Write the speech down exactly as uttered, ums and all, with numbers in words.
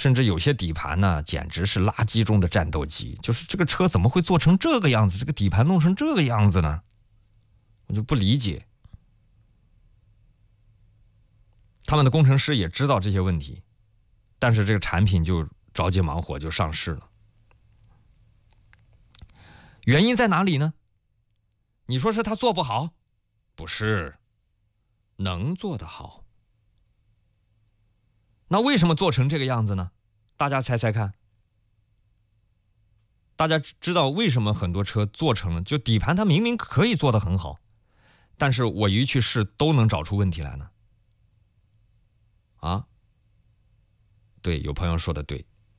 甚至有些底盘呢，简直是垃圾中的战斗机。就是这个车怎么会做成这个样子？这个底盘弄成这个样子呢？我就不理解。他们的工程师也知道这些问题，但是这个产品就着急忙火就上市了。原因在哪里呢？你说是他做不好？不是，能做得好。那为什么做成这个样子呢？大家猜猜看。大家知道为什么很多车做成了，就底盘它明明可以做得很好，但是我一去试都能找出问题来呢？啊，对，有朋友说的对，